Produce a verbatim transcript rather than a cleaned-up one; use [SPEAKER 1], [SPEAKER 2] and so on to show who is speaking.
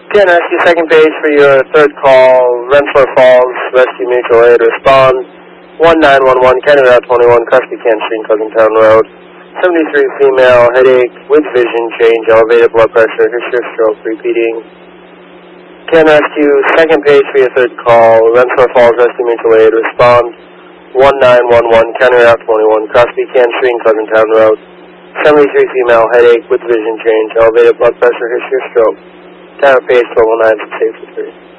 [SPEAKER 1] Can I ask you second page for your third call, Rensselaer Falls, Rescue Mutual Aid, respond one nine one one, County Route twenty-one, Crespi Can Street, Cousintown Road. seventy-three female, headache with vision change, elevated blood pressure, history of stroke, repeating. Can I ask you second page for your third call, Rensselaer Falls, Rescue Mutual Aid, respond one nine one one, County Route twenty-one, Crespi Can Street, Cousintown Road. seventy-three female, headache with vision change, elevated blood pressure, history of stroke. Tower page twelve oh nine, six eight three.